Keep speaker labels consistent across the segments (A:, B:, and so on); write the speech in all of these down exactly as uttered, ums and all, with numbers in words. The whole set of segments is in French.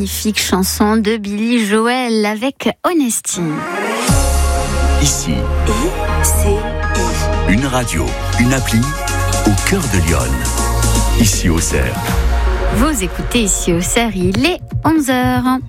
A: magnifique chanson de Billy Joel avec Honesty.
B: Ici,
C: I C I.
B: une radio, une appli au cœur de Lyon. Ici au Cerf.
A: Vous écoutez Ici au Cerf, il est onze heures.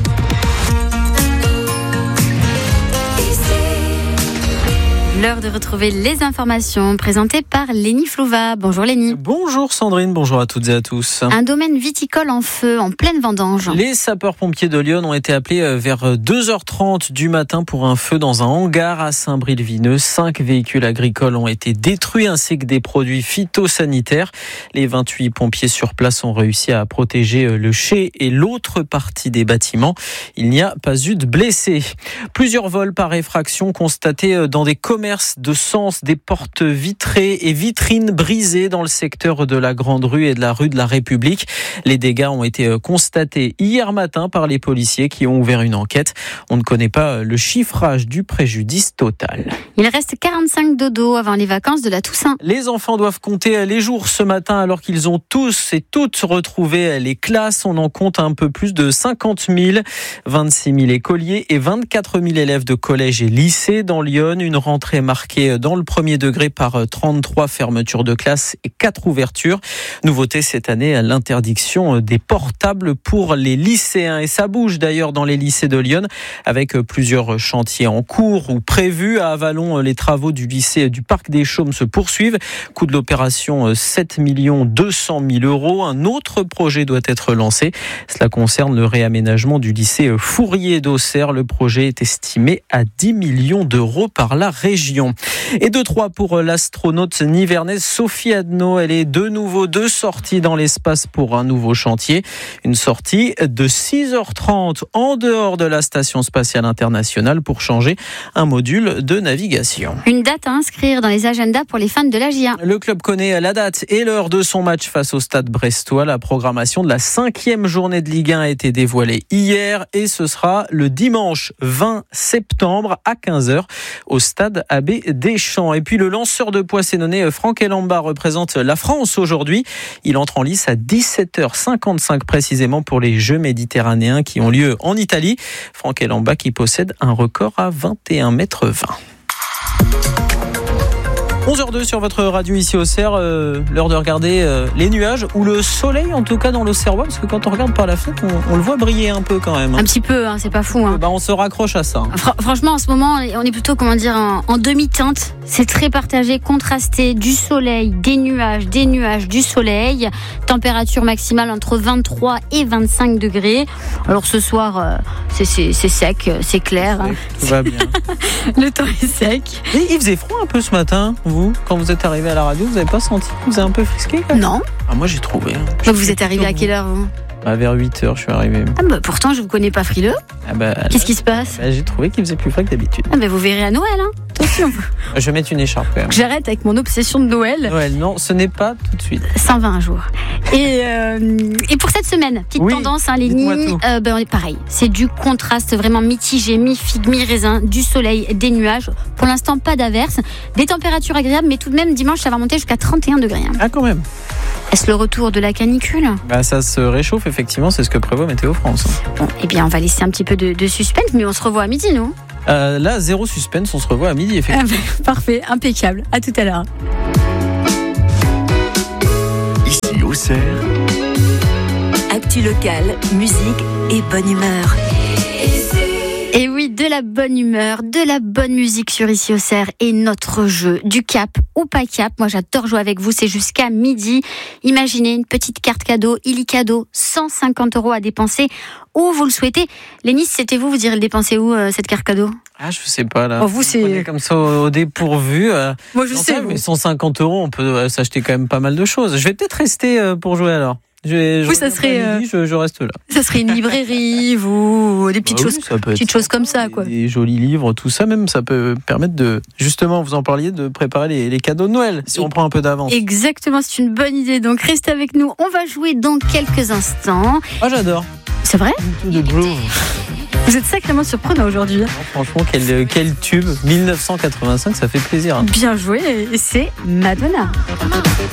A: L'heure de retrouver les informations présentées par Lénie Flouva. Bonjour Lénie.
D: Bonjour Sandrine, bonjour à toutes et à tous.
A: Un domaine viticole en feu, en pleine vendange.
D: Les sapeurs-pompiers de Lyon ont été appelés vers deux heures trente du matin pour un feu dans un hangar à Saint-Bril-Vineux. Cinq véhicules agricoles ont été détruits ainsi que des produits phytosanitaires. Les vingt-huit pompiers sur place ont réussi à protéger le chai et l'autre partie des bâtiments. Il n'y a pas eu de blessés. Plusieurs vols par effraction constatés dans des commerces de Sens, des portes vitrées et vitrines brisées dans le secteur de la Grande Rue et de la rue de la République. Les dégâts ont été constatés hier matin par les policiers qui ont ouvert une enquête. On ne connaît pas le chiffrage du préjudice total.
A: Il reste quarante-cinq dodo avant les vacances de la Toussaint.
D: Les enfants doivent compter les jours ce matin alors qu'ils ont tous et toutes retrouvé les classes. On en compte un peu plus de cinquante mille, vingt-six mille écoliers et vingt-quatre mille élèves de collège et lycée dans Lyon. Une rentrée marquée dans le premier degré par trente-trois fermetures de classes et quatre ouvertures. Nouveauté cette année, l'interdiction des portables pour les lycéens. Et ça bouge d'ailleurs dans les lycées de Lyon avec plusieurs chantiers en cours ou prévus. À Avalon, les travaux du lycée du Parc des Chaumes se poursuivent. Coût de l'opération sept millions deux cent mille euros. Un autre projet doit être lancé. Cela concerne le réaménagement du lycée Fourier d'Auxerre. Le projet est estimé à dix millions d'euros par la région. Et deux trois pour l'astronaute nivernaise Sophie Adno. Elle est de nouveau de sortie dans l'espace pour un nouveau chantier. Une sortie de six heures trente en dehors de la Station spatiale internationale pour changer un module de navigation.
A: Une date à inscrire dans les agendas pour les fans de l'A J A.
D: Le club connaît la date et l'heure de son match face au Stade brestois. La programmation de la cinquième journée de Ligue un a été dévoilée hier et ce sera le dimanche vingt septembre à quinze heures au Stade Abbé Deschamps. Et puis le lanceur de poids sénonais Franck Elamba représente la France aujourd'hui. Il entre en lice à dix-sept heures cinquante-cinq précisément pour les Jeux méditerranéens qui ont lieu en Italie. Franck Elamba qui possède un record à vingt et un mètres vingt. onze heures deux sur votre radio ici au Cerf, euh, l'heure de regarder euh, les nuages ou le soleil en tout cas dans l'Auxerrois parce que quand on regarde par la fenêtre on, on le voit briller un peu quand même.
A: Un petit peu, hein, c'est pas fou. Hein.
D: Bah, on se raccroche à ça. Hein.
A: Fra- franchement en ce moment on est plutôt comment dire en, en demi-teinte. C'est très partagé, contrasté, du soleil, des nuages, des nuages, du soleil. Température maximale entre vingt-trois et vingt-cinq degrés. Alors ce soir euh, c'est, c'est, c'est sec, c'est clair.
D: C'est
A: hein.
D: Tout va bien.
A: Le temps est sec.
D: Et il faisait froid un peu ce matin. Vous, quand vous êtes arrivé à la radio, vous n'avez pas senti que vous êtes un peu frisqué quand même?
A: Non.
D: Ah, moi j'ai trouvé. Hein.
A: Donc vous êtes arrivé à quelle heure vous?
D: Bah, vers huit heures je suis arrivé.
A: Ah bah pourtant je vous connais pas frileux.
D: Ah bah,
A: Qu'est-ce
D: là,
A: qui se passe?
D: bah, j'ai trouvé qu'il faisait plus frais que d'habitude.
A: Ah bah vous verrez à Noël hein. Attention.
D: Je vais mettre une écharpe quand même.
A: J'arrête avec mon obsession de Noël.
D: Noël, non, ce n'est pas tout de suite.
A: cent vingt jours. Et, euh, et pour cette semaine, petite
D: oui,
A: tendance, hein, Lénie, euh, ben, on est pareil. C'est du contraste vraiment mitigé, mi-figue, mi-raisin, du soleil, des nuages. Pour l'instant, pas d'averse. Des températures agréables, mais tout de même, dimanche, ça va monter jusqu'à trente et un degrés.
D: Ah, quand même.
A: Est-ce le retour de la canicule?
D: Bah, ça se réchauffe, effectivement, c'est ce que prévoit Météo France.
A: Bon, eh bien, on va laisser un petit peu de, de suspense, mais on se revoit à midi, nous.
D: Euh, là, zéro suspense, on se revoit à midi, effectivement.
A: Ah bah, parfait, impeccable. À tout à l'heure.
B: Ici au Cerf.
C: Actu locale, musique et bonne humeur.
A: Et oui, de la bonne humeur, de la bonne musique sur Ici au Cerf et notre jeu du cap ou pas cap. Moi, j'adore jouer avec vous, c'est jusqu'à midi. Imaginez une petite carte cadeau, illicadeau, cent cinquante euros à dépenser où vous le souhaitez. Lénis, c'était vous, vous direz le dépenser où, euh, cette carte cadeau?
D: Ah, je sais pas, là.
A: Oh, vous, c'est...
D: On est comme ça au, au dépourvu. Euh,
A: Moi, je sais.
D: Ça, mais cent cinquante euros, on peut euh, s'acheter quand même pas mal de choses. Je vais peut-être rester euh, pour jouer alors. Je vais, je
A: oui, ça serait.
D: Midi, je, je reste là.
A: Ça serait une librairie, vous, des petites
D: bah
A: choses,
D: oui,
A: petites choses comme ça, quoi.
D: Des, des jolis livres, tout ça, même, ça peut permettre de, justement, vous en parliez, de préparer les, les cadeaux de Noël, si on prend un peu d'avance.
A: Exactement, c'est une bonne idée. Donc, restez avec nous. On va jouer dans quelques instants.
D: Ah, j'adore.
A: C'est vrai?
D: Tout de groove.
A: Vous êtes sacrément surprenant aujourd'hui.
D: Non, franchement, quel, quel tube. mille neuf cent quatre-vingt-cinq, ça fait plaisir. Hein.
A: Bien joué, et c'est Madonna.